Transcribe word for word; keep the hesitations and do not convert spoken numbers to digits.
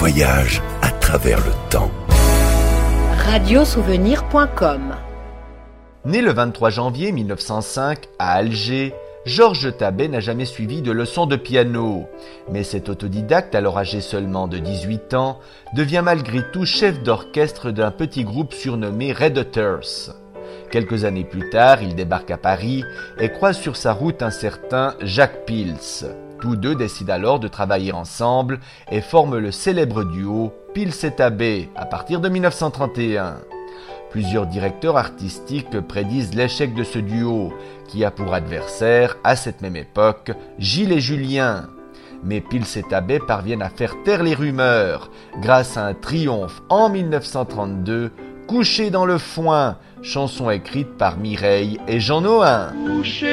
voyage à travers le temps. radiosouvenir point com. Né le vingt-trois janvier mille neuf cent cinq à Alger, Georges Tabet n'a jamais suivi de leçons de piano. Mais cet autodidacte, alors âgé seulement de dix-huit ans, devient malgré tout chef d'orchestre d'un petit groupe surnommé Red Hatters. Quelques années plus tard, il débarque à Paris et croise sur sa route un certain Jacques Pils. Tous deux décident alors de travailler ensemble et forment le célèbre duo Pils et Tabet à partir de mille neuf cent trente et un. Plusieurs directeurs artistiques prédisent l'échec de ce duo, qui a pour adversaire, à cette même époque, Gilles et Julien. Mais Pils et Tabet parviennent à faire taire les rumeurs, grâce à un triomphe en mille neuf cent trente-deux, Couché dans le foin, chanson écrite par Mireille et Jean Nohain.